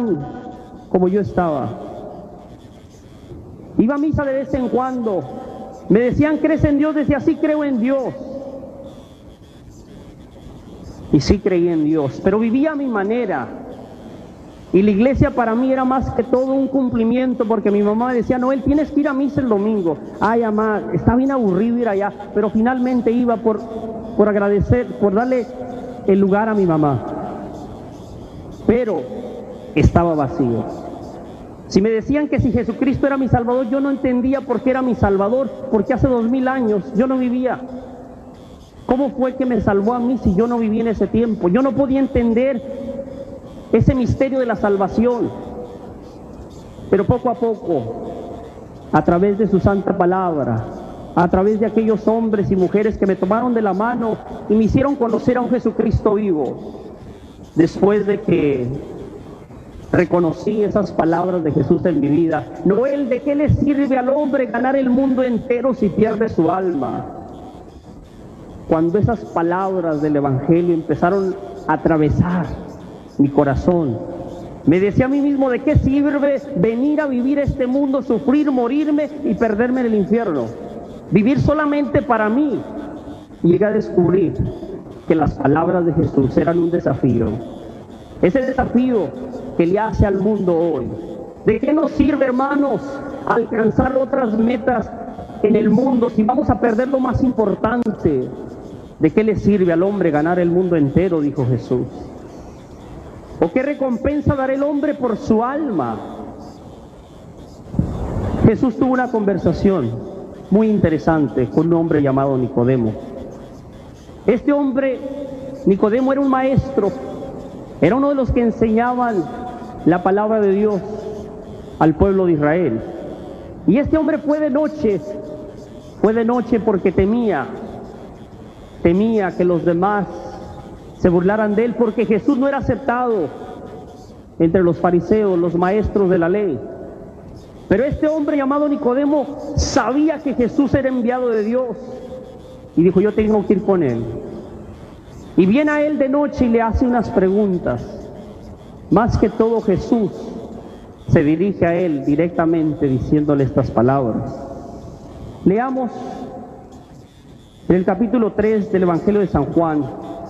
años, como yo estaba. Iba a misa de vez en cuando. Me decían, ¿crees en Dios? Decía, sí, creo en Dios. Y sí creí en Dios, pero vivía a mi manera. Y la iglesia para mí era más que todo un cumplimiento, porque mi mamá me decía, Noel, tienes que ir a misa el domingo. Ay, mamá, está bien aburrido ir allá, pero finalmente iba por agradecer, por darle el lugar a mi mamá. Pero estaba vacío. Si me decían que si Jesucristo era mi Salvador, yo no entendía por qué era mi Salvador, porque hace 2000 años yo no vivía. ¿Cómo fue que me salvó a mí si yo no viví en ese tiempo? Yo no podía entender ese misterio de la salvación. Pero poco a poco, a través de su santa palabra, a través de aquellos hombres y mujeres que me tomaron de la mano y me hicieron conocer a un Jesucristo vivo, después de que reconocí esas palabras de Jesús en mi vida: Noel, ¿de qué le sirve al hombre ganar el mundo entero si pierde su alma? Cuando esas palabras del Evangelio empezaron a atravesar mi corazón, me decía a mí mismo, ¿de qué sirve venir a vivir este mundo, sufrir, morirme y perderme en el infierno? Vivir solamente para mí. Y llegué a descubrir que las palabras de Jesús eran un desafío. Ese desafío que le hace al mundo hoy. ¿De qué nos sirve, hermanos, alcanzar otras metas en el mundo si vamos a perder lo más importante? ¿De qué le sirve al hombre ganar el mundo entero?, dijo Jesús. ¿O qué recompensa dará el hombre por su alma? Jesús tuvo una conversación muy interesante con un hombre llamado Nicodemo. Este hombre, Nicodemo, era un maestro, era uno de los que enseñaban la palabra de Dios al pueblo de Israel. Y este hombre fue de noche porque temía que los demás se burlaran de él, porque Jesús no era aceptado entre los fariseos, los maestros de la ley. Pero este hombre llamado Nicodemo sabía que Jesús era enviado de Dios y dijo, yo tengo que ir con él. Y viene a él de noche y le hace unas preguntas. Más que todo, Jesús se dirige a él directamente diciéndole estas palabras. Leamos en el capítulo 3 del Evangelio de San Juan,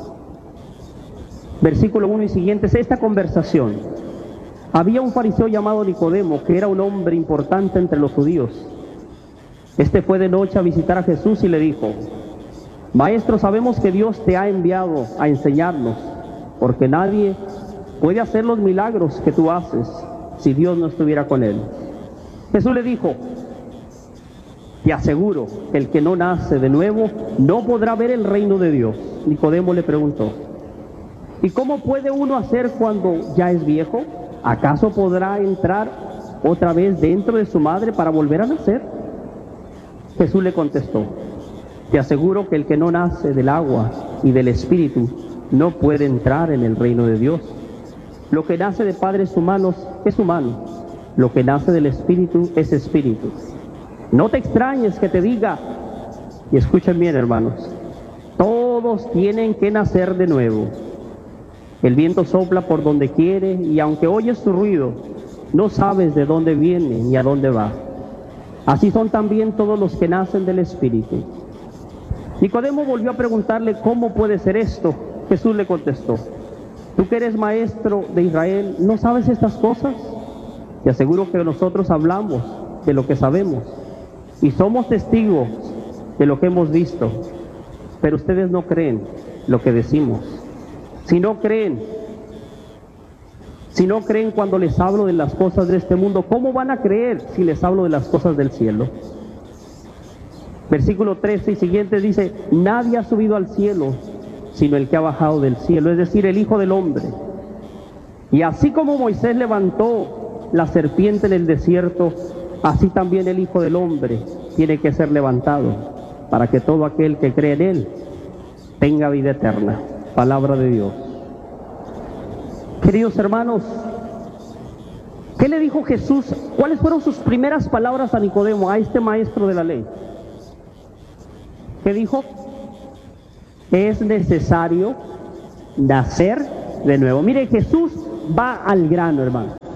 versículo 1 y siguientes, esta conversación. Había un fariseo llamado Nicodemo, que era un hombre importante entre los judíos. Este fue de noche a visitar a Jesús y le dijo, Maestro, sabemos que Dios te ha enviado a enseñarnos, porque nadie puede hacer los milagros que tú haces si Dios no estuviera con él. Jesús le dijo, te aseguro que el que no nace de nuevo no podrá ver el reino de Dios. Nicodemo le preguntó, ¿y cómo puede uno hacer cuando ya es viejo? ¿Acaso podrá entrar otra vez dentro de su madre para volver a nacer? Jesús le contestó, te aseguro que el que no nace del agua y del Espíritu no puede entrar en el reino de Dios. Lo que nace de padres humanos es humano, lo que nace del Espíritu es espíritu. No te extrañes que te diga, y escuchen bien, hermanos, todos tienen que nacer de nuevo. El viento sopla por donde quiere y aunque oyes su ruido, no sabes de dónde viene ni a dónde va. Así son también todos los que nacen del Espíritu. Nicodemo volvió a preguntarle, ¿cómo puede ser esto? Jesús le contestó, tú que eres maestro de Israel, ¿no sabes estas cosas? Te aseguro que nosotros hablamos de lo que sabemos y somos testigos de lo que hemos visto, pero ustedes no creen lo que decimos. Si no creen cuando les hablo de las cosas de este mundo, ¿cómo van a creer si les hablo de las cosas del cielo? Versículo 13 y siguientes dice, nadie ha subido al cielo, sino el que ha bajado del cielo, es decir, el Hijo del Hombre. Y así como Moisés levantó la serpiente en el desierto, así también el Hijo del Hombre tiene que ser levantado, para que todo aquel que cree en él tenga vida eterna. Palabra de Dios. Queridos hermanos, ¿qué le dijo Jesús? ¿Cuáles fueron sus primeras palabras a Nicodemo, a este maestro de la ley? ¿Qué dijo? Es necesario nacer de nuevo. Mire, Jesús va al grano, hermano.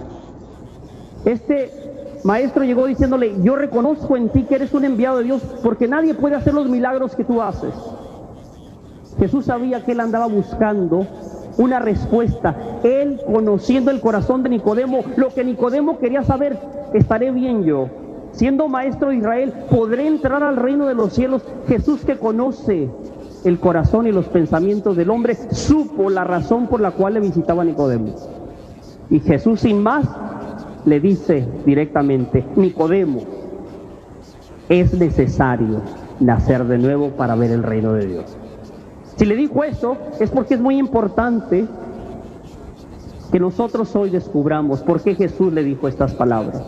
Este maestro llegó diciéndole: yo reconozco en ti que eres un enviado de Dios, porque nadie puede hacer los milagros que tú haces. Jesús sabía que él andaba buscando una respuesta. Él, conociendo el corazón de Nicodemo, lo que Nicodemo quería saber: ¿estaré bien yo? Siendo maestro de Israel, ¿podré entrar al reino de los cielos? Jesús, que conoce el corazón y los pensamientos del hombre, supo la razón por la cual le visitaba a Nicodemo. Y Jesús, sin más, le dice directamente: Nicodemo, es necesario nacer de nuevo para ver el reino de Dios. Si le dijo eso, es porque es muy importante que nosotros hoy descubramos por qué Jesús le dijo estas palabras.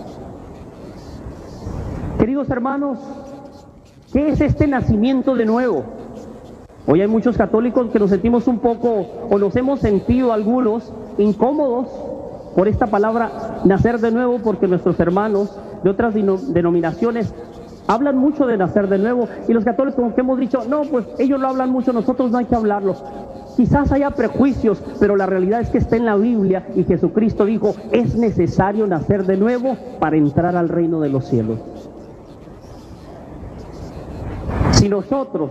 Queridos hermanos, ¿qué es este nacimiento de nuevo? Hoy hay muchos católicos que nos sentimos un poco, o nos hemos sentido algunos, incómodos por esta palabra nacer de nuevo, porque nuestros hermanos de otras denominaciones hablan mucho de nacer de nuevo, y los católicos como que hemos dicho: no, pues ellos lo hablan mucho, nosotros no hay que hablarlo. Quizás haya prejuicios, pero la realidad es que está en la Biblia, y Jesucristo dijo: es necesario nacer de nuevo para entrar al reino de los cielos. Si nosotros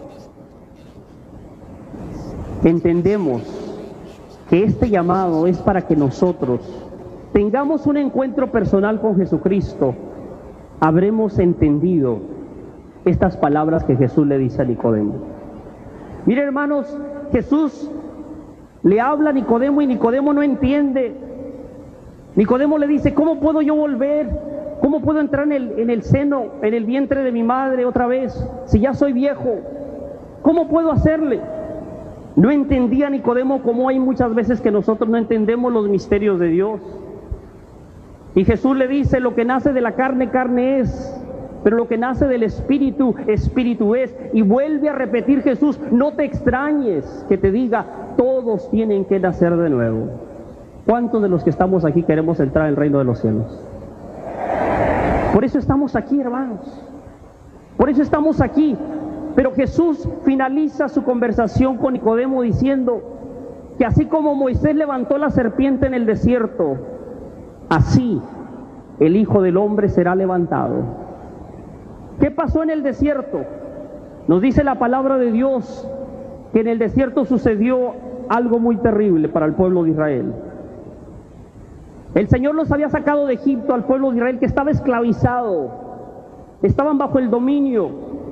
entendemos que este llamado es para que nosotros tengamos un encuentro personal con Jesucristo, habremos entendido estas palabras que Jesús le dice a Nicodemo. Mire, hermanos, Jesús le habla a Nicodemo y Nicodemo no entiende. Nicodemo le dice: ¿cómo puedo yo volver? ¿Cómo puedo entrar en el seno, en el vientre de mi madre otra vez, si ya soy viejo? ¿Cómo puedo hacerle? No entendía Nicodemo, como hay muchas veces que nosotros no entendemos los misterios de Dios. Y Jesús le dice: lo que nace de la carne, carne es, pero lo que nace del Espíritu, Espíritu es. Y vuelve a repetir Jesús: no te extrañes que te diga, todos tienen que nacer de nuevo. ¿Cuántos de los que estamos aquí queremos entrar al reino de los cielos? Por eso estamos aquí, hermanos. Por eso estamos aquí. Pero Jesús finaliza su conversación con Nicodemo diciendo que así como Moisés levantó la serpiente en el desierto, así el Hijo del Hombre será levantado. ¿Qué pasó en el desierto? Nos dice la palabra de Dios que en el desierto sucedió algo muy terrible para el pueblo de Israel. El Señor los había sacado de Egipto al pueblo de Israel, que estaba esclavizado. Estaban bajo el dominio,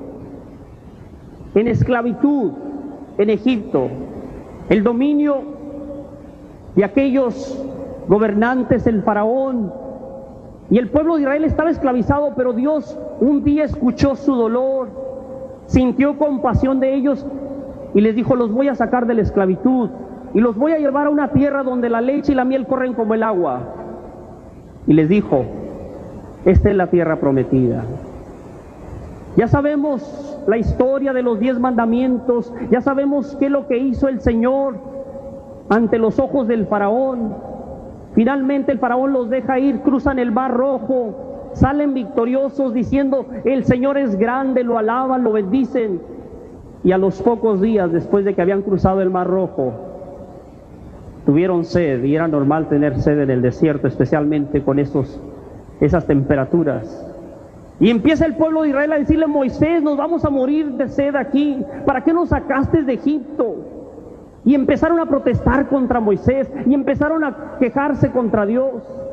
en esclavitud en Egipto. El dominio de aquellos gobernantes, el faraón. Y el pueblo de Israel estaba esclavizado, pero Dios un día escuchó su dolor, sintió compasión de ellos y les dijo: los voy a sacar de la esclavitud y los voy a llevar a una tierra donde la leche y la miel corren como el agua. Y les dijo: esta es la tierra prometida. Ya sabemos la historia de los 10 mandamientos, ya sabemos qué es lo que hizo el Señor ante los ojos del faraón. Finalmente el faraón los deja ir, cruzan el Mar Rojo, salen victoriosos diciendo: el Señor es grande, lo alaban, lo bendicen. Y a los pocos días después de que habían cruzado el Mar Rojo, tuvieron sed, y era normal tener sed en el desierto, especialmente con esas temperaturas. Y empieza el pueblo de Israel a decirle: Moisés, nos vamos a morir de sed aquí, ¿para qué nos sacaste de Egipto? Y empezaron a protestar contra Moisés, y empezaron a quejarse contra Dios.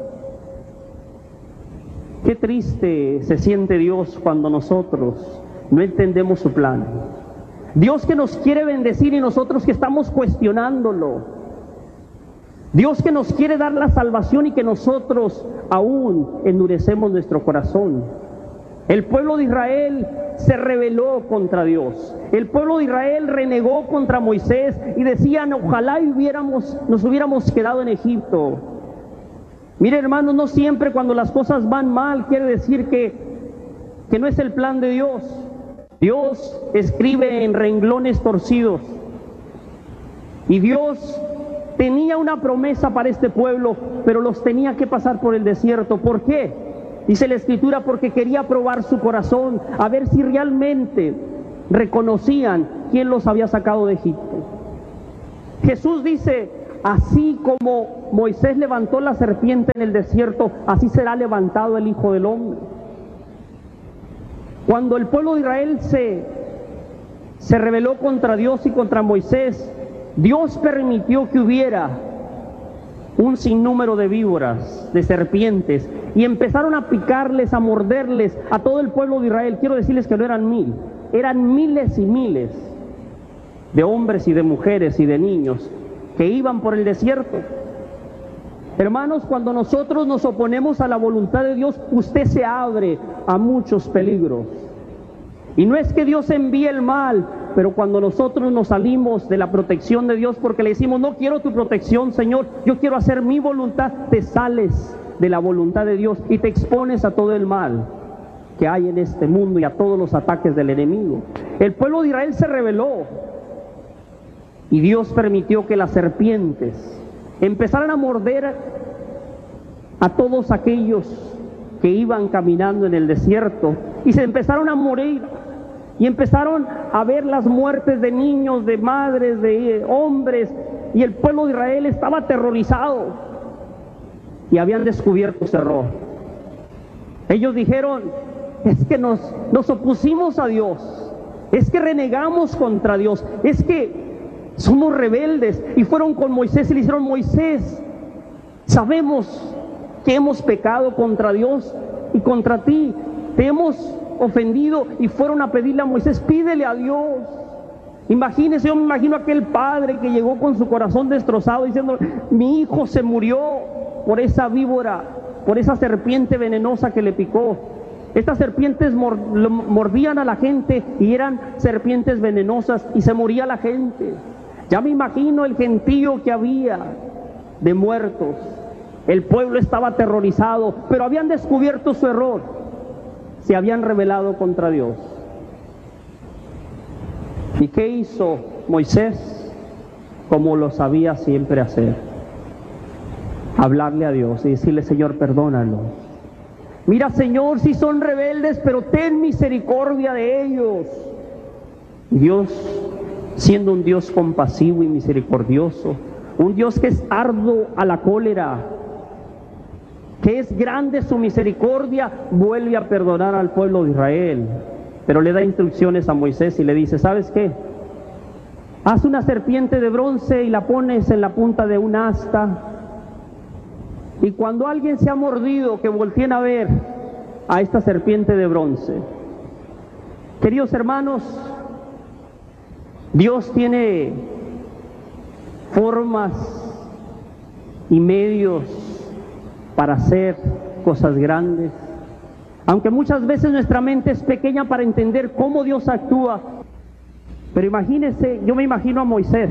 Qué triste se siente Dios cuando nosotros no entendemos su plan. Dios que nos quiere bendecir y nosotros que estamos cuestionándolo. Dios que nos quiere dar la salvación y que nosotros aún endurecemos nuestro corazón. El pueblo de Israel se rebeló contra Dios. El pueblo de Israel renegó contra Moisés y decían: ojalá nos hubiéramos quedado en Egipto. Mire, hermanos, no siempre cuando las cosas van mal quiere decir que no es el plan de Dios. Dios escribe en renglones torcidos. Y Dios tenía una promesa para este pueblo, pero los tenía que pasar por el desierto. ¿Por qué? Dice la Escritura: porque quería probar su corazón, a ver si realmente reconocían quién los había sacado de Egipto. Jesús dice: así como Moisés levantó la serpiente en el desierto, así será levantado el Hijo del Hombre. Cuando el pueblo de Israel se rebeló contra Dios y contra Moisés, Dios permitió que hubiera un sinnúmero de víboras, de serpientes, y empezaron a picarles, a morderles a todo el pueblo de Israel. Quiero decirles que no eran 1000, eran miles y miles de hombres y de mujeres y de niños que iban por el desierto. Hermanos, cuando nosotros nos oponemos a la voluntad de Dios, usted se abre a muchos peligros. Y no es que Dios envíe el mal, pero cuando nosotros nos salimos de la protección de Dios porque le decimos, no quiero tu protección, Señor, yo quiero hacer mi voluntad, te sales de la voluntad de Dios y te expones a todo el mal que hay en este mundo y a todos los ataques del enemigo. El pueblo de Israel se rebeló y Dios permitió que las serpientes empezaran a morder a todos aquellos que iban caminando en el desierto, y se empezaron a morir, y empezaron a ver las muertes de niños, de madres, de hombres, y el pueblo de Israel estaba aterrorizado, y habían descubierto su error. Ellos dijeron, es que nos opusimos a Dios, es que renegamos contra Dios, es que somos rebeldes. Y fueron con Moisés y le dijeron, Moisés, sabemos que hemos pecado contra Dios y contra ti, te hemos ofendido. Y fueron a pedirle a Moisés, pídele a Dios. Imagínese, yo me imagino aquel padre que llegó con su corazón destrozado diciendo, mi hijo se murió por esa víbora, por esa serpiente venenosa que le picó. Estas serpientes mordían a la gente y eran serpientes venenosas y se moría la gente. Ya me imagino el gentío que había de muertos. El pueblo estaba aterrorizado, pero habían descubierto su error. Se habían rebelado contra Dios. ¿Y qué hizo Moisés? Como lo sabía siempre hacer. Hablarle a Dios y decirle, Señor, perdónalos. Mira, Señor, si son rebeldes, pero ten misericordia de ellos. Dios, siendo un Dios compasivo y misericordioso, un Dios que es arduo a la cólera, que es grande su misericordia, vuelve a perdonar al pueblo de Israel, pero le da instrucciones a Moisés y le dice, ¿sabes qué? Haz una serpiente de bronce y la pones en la punta de un asta, y cuando alguien se ha mordido, que volteen a ver a esta serpiente de bronce. Queridos hermanos, Dios tiene formas y medios para hacer cosas grandes, aunque muchas veces nuestra mente es pequeña para entender cómo Dios actúa. Pero imagínense, yo me imagino a Moisés,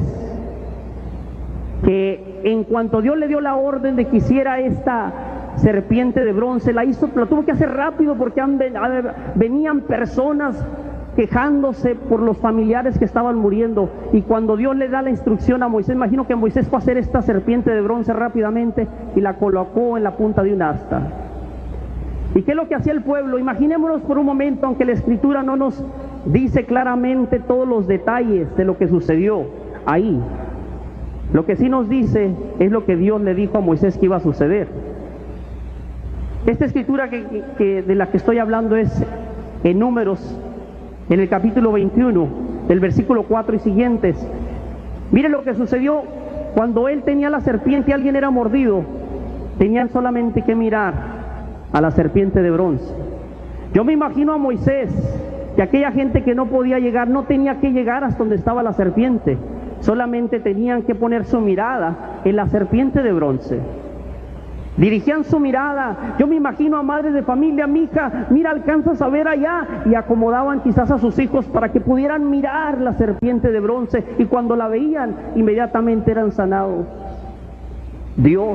que en cuanto Dios le dio la orden de que hiciera esta serpiente de bronce, la tuvo que hacer rápido, porque venían personas quejándose por los familiares que estaban muriendo. Y cuando Dios le da la instrucción a Moisés, imagino que Moisés fue a hacer esta serpiente de bronce rápidamente y la colocó en la punta de un asta. ¿Y qué es lo que hacía el pueblo? Imaginémonos por un momento, aunque la Escritura no nos dice claramente todos los detalles de lo que sucedió ahí. Lo que sí nos dice es lo que Dios le dijo a Moisés que iba a suceder. Esta escritura de la que estoy hablando es en Números, en el capítulo 21, del versículo 4 y siguientes. Mire lo que sucedió cuando él tenía la serpiente y alguien era mordido. Tenían solamente que mirar a la serpiente de bronce. Yo me imagino a Moisés, que aquella gente que no podía llegar, no tenía que llegar hasta donde estaba la serpiente. Solamente tenían que poner su mirada en la serpiente de bronce. Dirigían su mirada. Yo me imagino a madres de familia, mi hija, mira, alcanzas a ver allá, y acomodaban quizás a sus hijos para que pudieran mirar la serpiente de bronce, y cuando la veían, inmediatamente eran sanados. Dios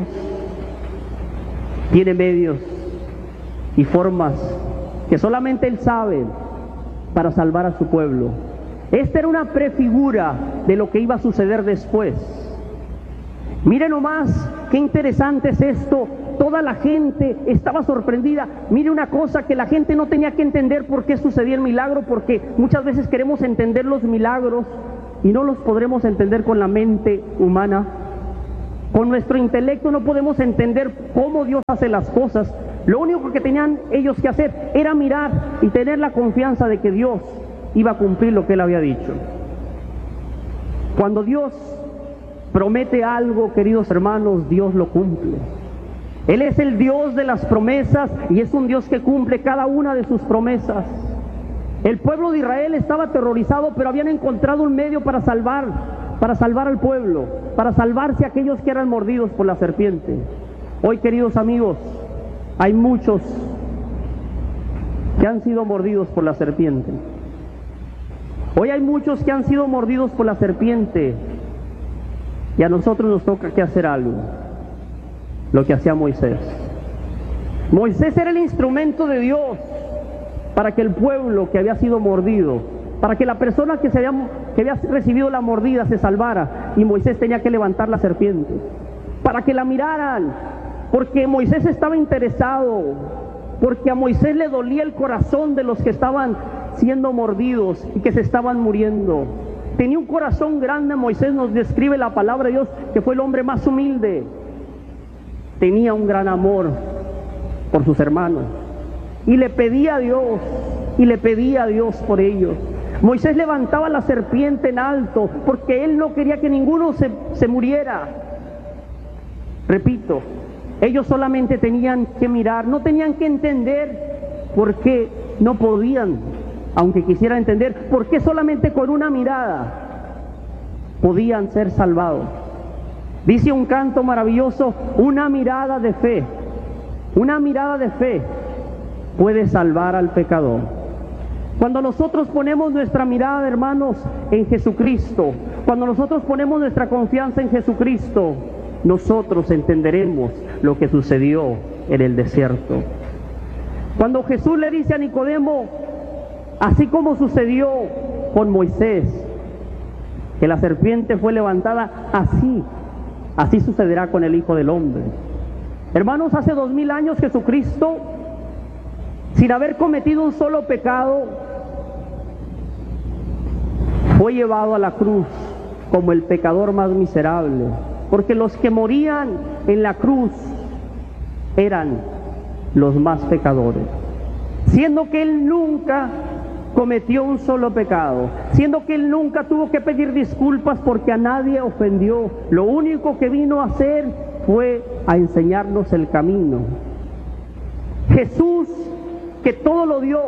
tiene medios y formas que solamente Él sabe para salvar a su pueblo. Esta era una prefigura de lo que iba a suceder después. Mire nomás qué interesante es esto. Toda la gente estaba sorprendida. Mire una cosa, que la gente no tenía que entender por qué sucedía el milagro, porque muchas veces queremos entender los milagros y no los podremos entender con la mente humana. Con nuestro intelecto no podemos entender cómo Dios hace las cosas. Lo único que tenían ellos que hacer era mirar y tener la confianza de que Dios iba a cumplir lo que Él había dicho. Cuando Dios promete algo, queridos hermanos, Dios lo cumple. Él es el Dios de las promesas y es un Dios que cumple cada una de sus promesas. El pueblo de Israel estaba aterrorizado, pero habían encontrado un medio para salvar al pueblo, para salvarse a aquellos que eran mordidos por la serpiente. Hoy, queridos amigos, hay muchos que han sido mordidos por la serpiente. Hoy hay muchos que han sido mordidos por la serpiente y a nosotros nos toca que hacer algo, lo que hacía Moisés. Moisés era el instrumento de Dios para que el pueblo que había sido mordido, para que la persona que había recibido la mordida se salvara, y Moisés tenía que levantar la serpiente, para que la miraran, porque Moisés estaba interesado, porque a Moisés le dolía el corazón de los que estaban siendo mordidos y que se estaban muriendo. Tenía un corazón grande. Moisés nos describe la palabra de Dios que fue el hombre más humilde. Tenía un gran amor por sus hermanos y le pedía a Dios por ellos. Moisés levantaba la serpiente en alto porque él no quería que ninguno se muriera. Repito, ellos solamente tenían que mirar, no tenían que entender por qué no podían, aunque quisieran entender, por qué solamente con una mirada podían ser salvados. Dice un canto maravilloso, una mirada de fe puede salvar al pecador. Cuando nosotros ponemos nuestra mirada, hermanos, en Jesucristo, cuando nosotros ponemos nuestra confianza en Jesucristo, nosotros entenderemos lo que sucedió en el desierto. Cuando Jesús le dice a Nicodemo, así como sucedió con Moisés, que la serpiente fue levantada, así sucederá con el Hijo del Hombre. Hermanos, hace 2000 años Jesucristo, sin haber cometido un solo pecado, fue llevado a la cruz como el pecador más miserable, porque los que morían en la cruz eran los más pecadores, siendo que Él nunca cometió un solo pecado, siendo que Él nunca tuvo que pedir disculpas porque a nadie ofendió. Lo único que vino a hacer fue a enseñarnos el camino. Jesús, que todo lo dio,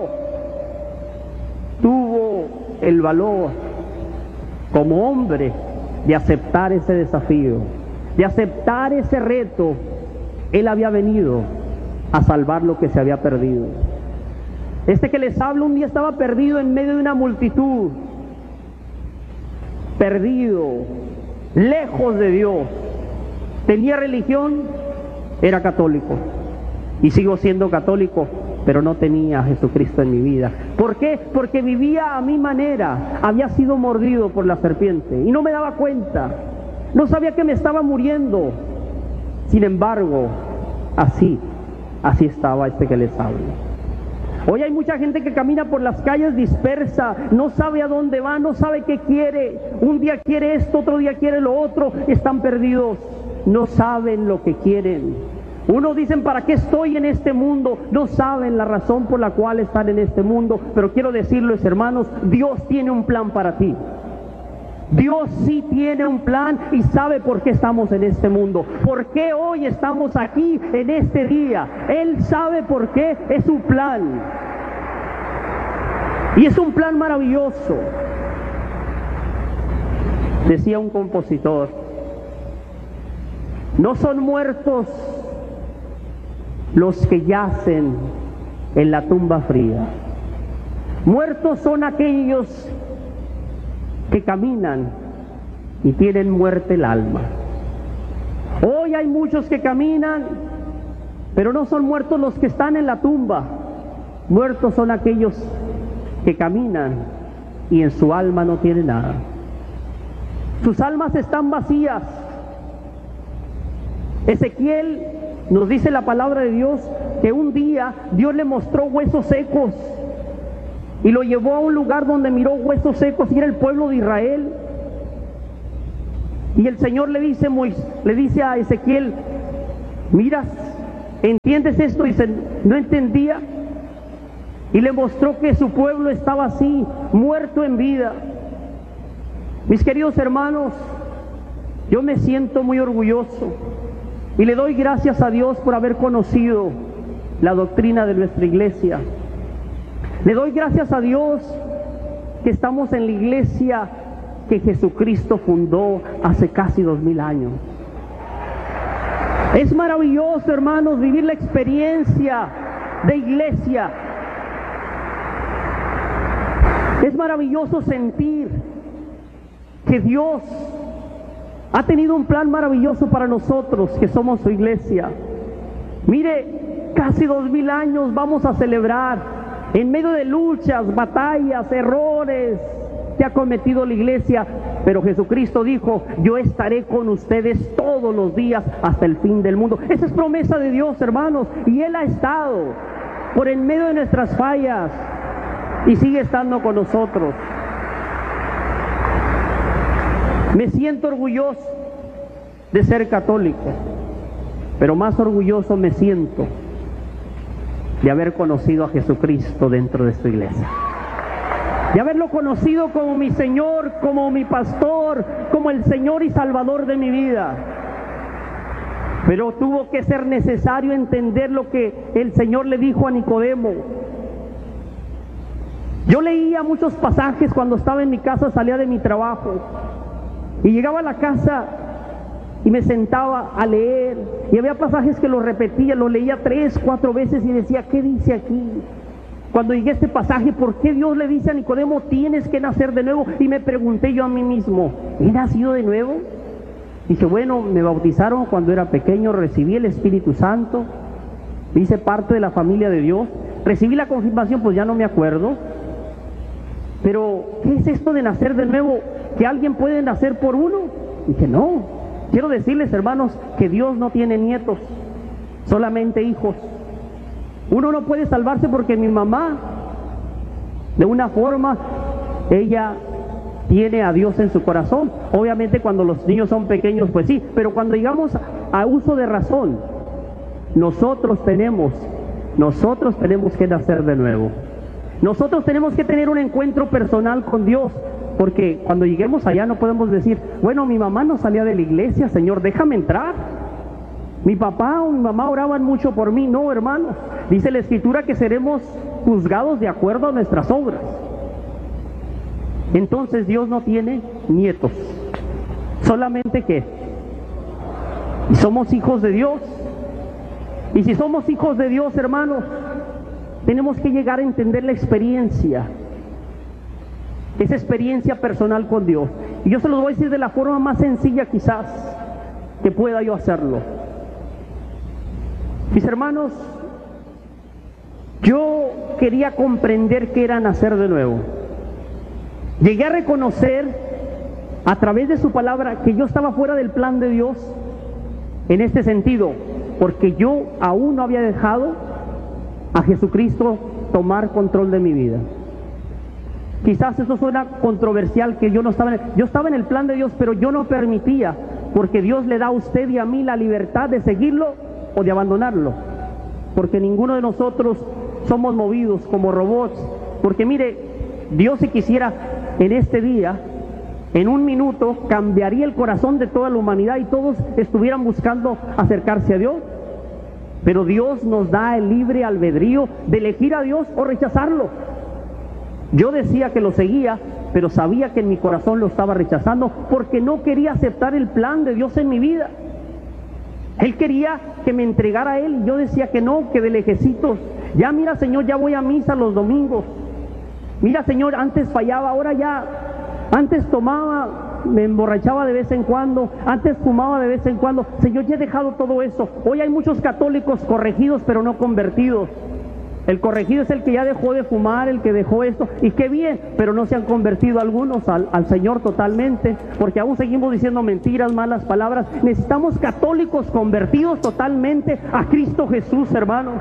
tuvo el valor como hombre de aceptar ese desafío, de aceptar ese reto. Él había venido a salvar lo que se había perdido. Este que les hablo un día estaba perdido en medio de una multitud, perdido, lejos de Dios. Tenía religión, era católico, y sigo siendo católico, pero no tenía a Jesucristo en mi vida. ¿Por qué? Porque vivía a mi manera, había sido mordido por la serpiente y no me daba cuenta, no sabía que me estaba muriendo. Sin embargo, así estaba este que les hablo. Hoy hay mucha gente que camina por las calles dispersa, no sabe a dónde va, no sabe qué quiere. Un día quiere esto, otro día quiere lo otro, están perdidos, no saben lo que quieren. Unos dicen, ¿para qué estoy en este mundo? No saben la razón por la cual están en este mundo, pero quiero decirles, hermanos, Dios tiene un plan para ti. Dios sí tiene un plan y sabe por qué estamos en este mundo, por qué hoy estamos aquí en este día. Él sabe por qué, es su plan. Y es un plan maravilloso. Decía un compositor, no son muertos los que yacen en la tumba fría, muertos son aquellos que caminan y tienen muerte el alma. Hoy hay muchos que caminan, pero no son muertos los que están en la tumba. Muertos son aquellos que caminan y en su alma no tienen nada. Sus almas están vacías. Ezequiel nos dice la palabra de Dios que un día Dios le mostró huesos secos y lo llevó a un lugar donde miró huesos secos y era el pueblo de Israel. Y el Señor le dice a Ezequiel, mira, ¿entiendes esto? Y dice, no entendía. Y le mostró que su pueblo estaba así, muerto en vida. Mis queridos hermanos, yo me siento muy orgulloso y le doy gracias a Dios por haber conocido la doctrina de nuestra iglesia. Le doy gracias a Dios que estamos en la iglesia que Jesucristo fundó hace casi 2000 años. Es maravilloso, hermanos, vivir la experiencia de iglesia. Es maravilloso sentir que Dios ha tenido un plan maravilloso para nosotros que somos su iglesia. Mire, casi 2000 años vamos a celebrar en medio de luchas, batallas, errores que ha cometido la iglesia, pero Jesucristo dijo, yo estaré con ustedes todos los días hasta el fin del mundo. Esa es promesa de Dios, hermanos, y Él ha estado por en medio de nuestras fallas y sigue estando con nosotros. Me siento orgulloso de ser católico, pero más orgulloso me siento de haber conocido a Jesucristo dentro de esta iglesia, de haberlo conocido como mi Señor, como mi pastor, como el Señor y Salvador de mi vida. Pero tuvo que ser necesario entender lo que el Señor le dijo a Nicodemo. Yo leía muchos pasajes cuando estaba en mi casa, salía de mi trabajo y llegaba a la casa y me sentaba a leer, y había pasajes que los repetía, los leía 3, 4 veces y decía, ¿qué dice aquí? Cuando llegué a este pasaje, ¿por qué Dios le dice a Nicodemo, tienes que nacer de nuevo? Y me pregunté yo a mí mismo, ¿he nacido de nuevo? Dije, bueno, me bautizaron cuando era pequeño, recibí el Espíritu Santo, hice parte de la familia de Dios, recibí la confirmación, pues ya no me acuerdo. Pero, ¿qué es esto de nacer de nuevo? ¿Que alguien puede nacer por uno? Dije, no. Quiero decirles, hermanos, que Dios no tiene nietos, solamente hijos. Uno no puede salvarse porque mi mamá, de una forma, ella tiene a Dios en su corazón. Obviamente cuando los niños son pequeños, pues sí, pero cuando llegamos a uso de razón, nosotros tenemos que nacer de nuevo. Nosotros tenemos que tener un encuentro personal con Dios, porque cuando lleguemos allá no podemos decir, bueno, mi mamá no salía de la iglesia, Señor, déjame entrar. Mi papá o mi mamá oraban mucho por mí. No, hermanos, dice la Escritura que seremos juzgados de acuerdo a nuestras obras. Entonces Dios no tiene nietos, solamente que somos hijos de Dios. Y si somos hijos de Dios, hermanos, tenemos que llegar a entender la experiencia, esa experiencia personal con Dios. Y yo se los voy a decir de la forma más sencilla quizás que pueda yo hacerlo. Mis hermanos, yo quería comprender qué era nacer de nuevo. Llegué a reconocer a través de su palabra que yo estaba fuera del plan de Dios en este sentido, porque yo aún no había dejado a Jesucristo tomar control de mi vida. Quizás eso suena controversial, que yo estaba en el plan de Dios, pero yo no permitía, porque Dios le da a usted y a mí la libertad de seguirlo o de abandonarlo, porque ninguno de nosotros somos movidos como robots. Porque mire, Dios, si quisiera, en este día, en un minuto, cambiaría el corazón de toda la humanidad y todos estuvieran buscando acercarse a Dios. Pero Dios nos da el libre albedrío de elegir a Dios o rechazarlo. Yo decía que lo seguía, pero sabía que en mi corazón lo estaba rechazando porque no quería aceptar el plan de Dios en mi vida. Él quería que me entregara a Él y yo decía que no, que de lejecitos. Ya mira, Señor, ya voy a misa los domingos. Mira, Señor, antes fallaba, ahora ya. Antes tomaba, me emborrachaba de vez en cuando, antes fumaba de vez en cuando. Señor, ya he dejado todo eso. Hoy hay muchos católicos corregidos pero no convertidos. El corregido es el que ya dejó de fumar, el que dejó esto, y qué bien, pero no se han convertido algunos al Señor totalmente, porque aún seguimos diciendo mentiras, malas palabras. Necesitamos católicos convertidos totalmente a Cristo Jesús, hermanos.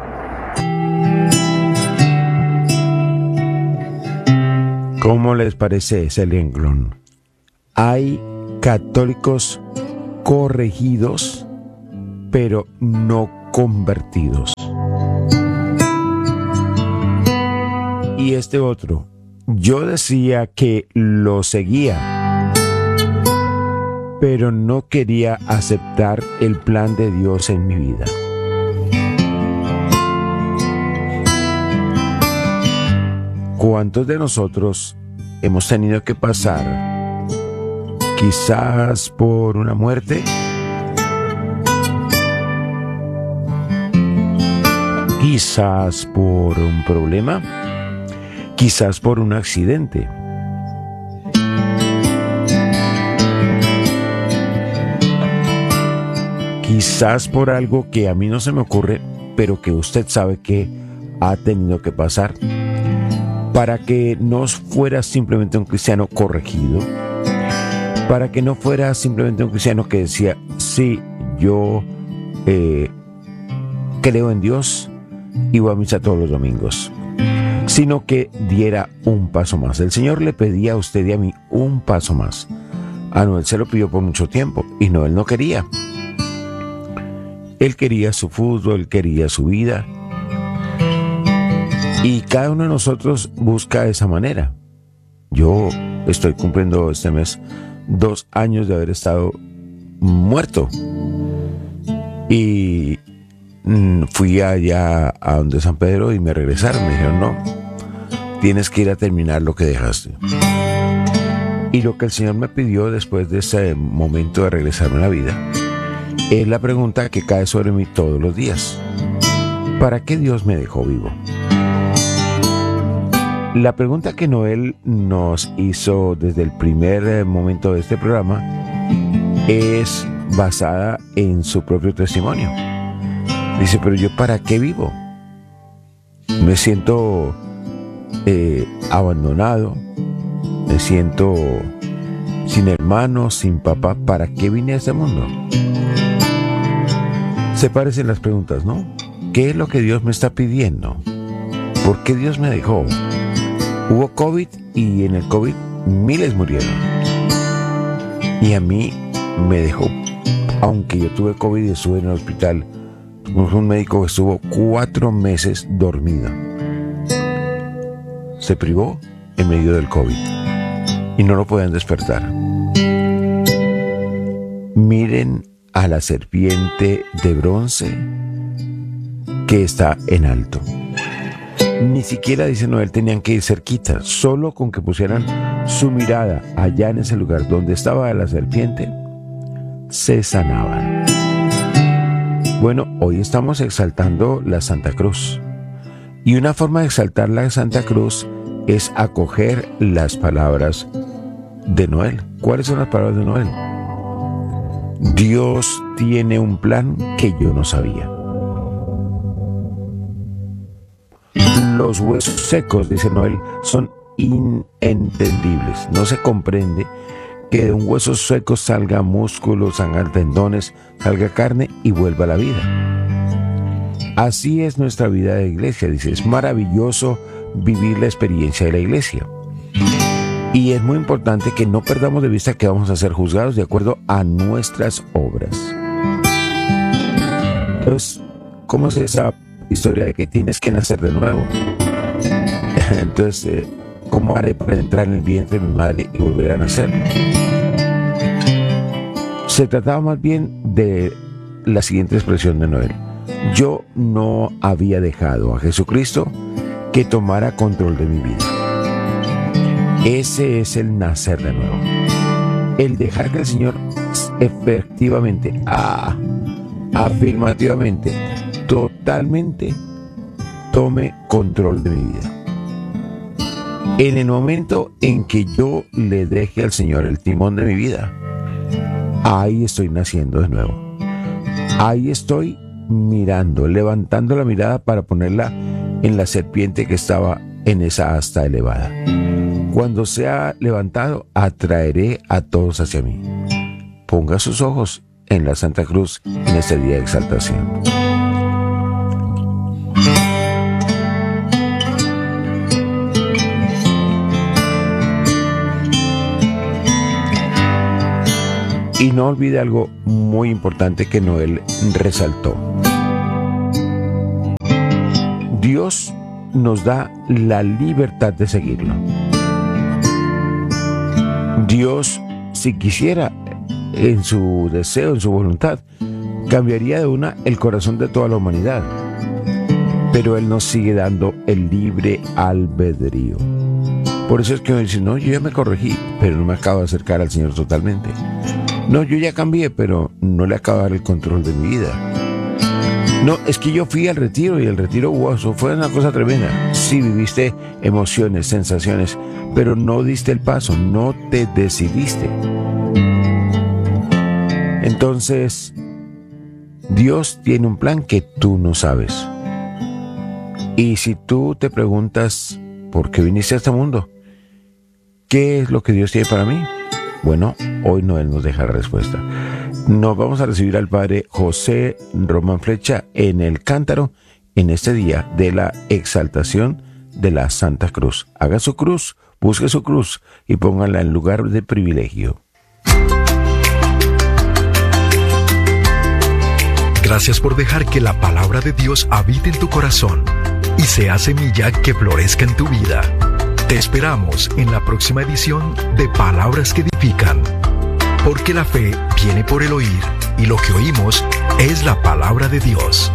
¿Cómo les parece ese renglón? Hay católicos corregidos, pero no convertidos. Y este otro, yo decía que lo seguía, pero no quería aceptar el plan de Dios en mi vida. ¿Cuántos de nosotros hemos tenido que pasar, quizás por una muerte, quizás por un problema, quizás por un accidente, quizás por algo que a mí no se me ocurre, pero que usted sabe que ha tenido que pasar, para que no fuera simplemente un cristiano corregido, para que no fuera simplemente un cristiano que decía, sí, yo creo en Dios y voy a misa todos los domingos, sino que diera un paso más. El Señor le pedía a usted y a mí un paso más. A Noel se lo pidió por mucho tiempo y Noel no quería. Él quería su fútbol, él quería su vida. Y cada uno de nosotros busca esa manera. Yo estoy cumpliendo este mes 2 años de haber estado muerto. Y fui allá a donde San Pedro y me regresaron. Me dijeron, no, tienes que ir a terminar lo que dejaste. Y lo que el Señor me pidió después de ese momento de regresarme a la vida es la pregunta que cae sobre mí todos los días. ¿Para qué Dios me dejó vivo? La pregunta que Noel nos hizo desde el primer momento de este programa es basada en su propio testimonio. Dice, pero yo ¿para qué vivo? Me siento abandonado, me siento sin hermanos, sin papá. ¿Para qué vine a este mundo? Se parecen las preguntas, ¿no? ¿Qué es lo que Dios me está pidiendo? ¿Por qué Dios me dejó? Hubo COVID y en el COVID miles murieron. Y a mí me dejó, aunque yo tuve COVID y estuve en el hospital, un médico que estuvo 4 meses dormido. Se privó en medio del COVID y no lo podían despertar. Miren a la serpiente de bronce que está en alto. Ni siquiera, dice Noel, tenían que ir cerquita, solo con que pusieran su mirada allá en ese lugar donde estaba la serpiente, se sanaban. Bueno, hoy estamos exaltando la Santa Cruz. Y una forma de exaltar la Santa Cruz es acoger las palabras de Noel. ¿Cuáles son las palabras de Noel? Dios tiene un plan que yo no sabía. Los huesos secos, dice Noel, son inentendibles. No se comprende que de un hueso seco salga músculo, salgan tendones, salga carne y vuelva a la vida. Así es nuestra vida de iglesia, dice. Es maravilloso vivir la experiencia de la iglesia. Y es muy importante que no perdamos de vista que vamos a ser juzgados de acuerdo a nuestras obras. Entonces, ¿cómo es esa historia de que tienes que nacer de nuevo? Entonces, ¿cómo haré para entrar en el vientre de mi madre y volver a nacer? Se trataba más bien de la siguiente expresión de Noel. Yo no había dejado a Jesucristo que tomara control de mi vida. Ese es el nacer de nuevo. El dejar que el Señor efectivamente, afirmativamente, totalmente tome control de mi vida. En el momento en que yo le deje al Señor el timón de mi vida, ahí estoy naciendo de nuevo. Ahí estoy mirando, levantando la mirada para ponerla en la serpiente que estaba en esa asta elevada. Cuando sea levantado, atraeré a todos hacia mí. Ponga sus ojos en la Santa Cruz en este día de exaltación. no olvide algo muy importante que Noel resaltó. Dios nos da la libertad de seguirlo. Dios, si quisiera, en su deseo, en su voluntad, cambiaría de una el corazón de toda la humanidad. Pero Él nos sigue dando el libre albedrío. Por eso es que uno dice, no, yo ya me corregí, pero no me acabo de acercar al Señor totalmente. No, yo ya cambié, pero no le acabo de dar el control de mi vida. No, es que yo fui al retiro y el retiro, wow, eso fue una cosa tremenda. Sí, viviste emociones, sensaciones, pero no diste el paso, no te decidiste. Entonces, Dios tiene un plan que tú no sabes. Y si tú te preguntas, ¿por qué viniste a este mundo? ¿Qué es lo que Dios tiene para mí? Bueno, hoy Noel nos deja la respuesta. Nos vamos a recibir al Padre José Román Flecha en el cántaro en este día de la exaltación de la Santa Cruz. Haga su cruz, busque su cruz y póngala en lugar de privilegio. Gracias por dejar que la palabra de Dios habite en tu corazón y sea semilla que florezca en tu vida. Te esperamos en la próxima edición de Palabras que Edifican, porque la fe viene por el oír y lo que oímos es la palabra de Dios.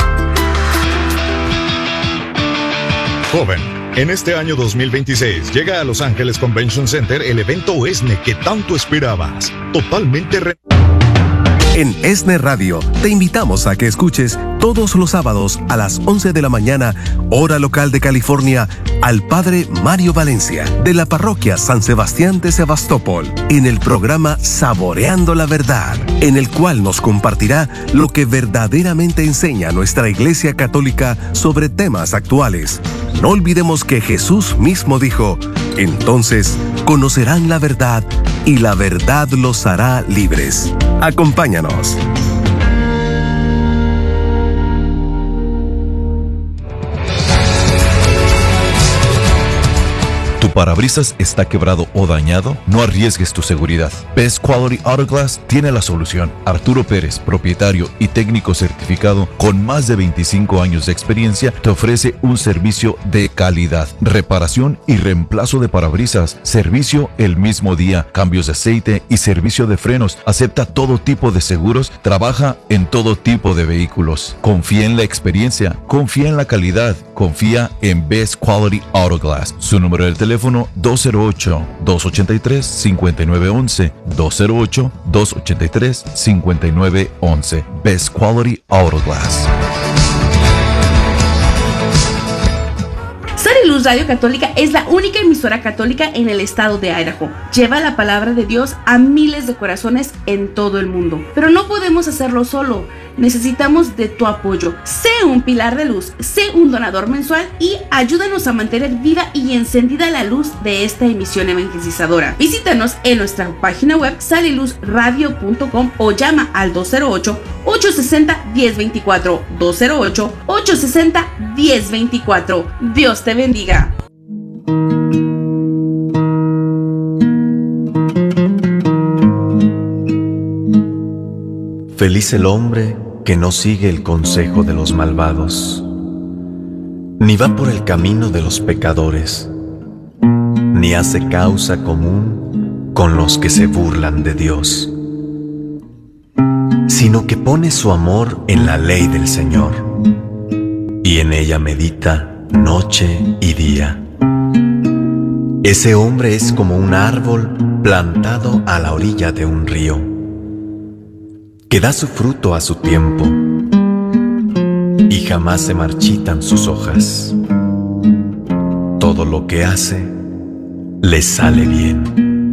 Joven, en este año 2026 llega a Los Ángeles Convention Center el evento ESNE que tanto esperabas. Totalmente En ESNE Radio te invitamos a que escuches todos los sábados a las 11 de la mañana, hora local de California, al Padre Mario Valencia, de la parroquia San Sebastián de Sebastopol, en el programa Saboreando la Verdad, en el cual nos compartirá lo que verdaderamente enseña nuestra Iglesia Católica sobre temas actuales. No olvidemos que Jesús mismo dijo, entonces conocerán la verdad y la verdad los hará libres. Acompáñanos. ¿Tu parabrisas está quebrado o dañado? No arriesgues tu seguridad. Best Quality Auto Glass tiene la solución. Arturo Pérez, propietario y técnico certificado con más de 25 años de experiencia, te ofrece un servicio de calidad, reparación y reemplazo de parabrisas, servicio el mismo día, cambios de aceite y servicio de frenos. Acepta todo tipo de seguros, trabaja en todo tipo de vehículos. Confía en la experiencia, confía en la calidad, confía en Best Quality Auto Glass. Su número de teléfono 208-283-5911, 208-283-5911. Best Quality Auto Glass. Sal y Luz Radio Católica es la única emisora católica en el estado de Idaho. Lleva la palabra de Dios a miles de corazones en todo el mundo. Pero no podemos hacerlo solo. Necesitamos de tu apoyo. Sé un pilar de luz, sé un donador mensual y ayúdanos a mantener viva y encendida la luz de esta emisión evangelizadora. Visítanos en nuestra página web saliluzradio.com o llama al 208-860-1024. 208-860-1024. Dios te bendiga. Feliz el hombre que no sigue el consejo de los malvados, ni va por el camino de los pecadores, ni hace causa común con los que se burlan de Dios, sino que pone su amor en la ley del Señor, y en ella medita noche y día. Ese hombre es como un árbol plantado a la orilla de un río, que da su fruto a su tiempo, y jamás se marchitan sus hojas. Todo lo que hace, le sale bien.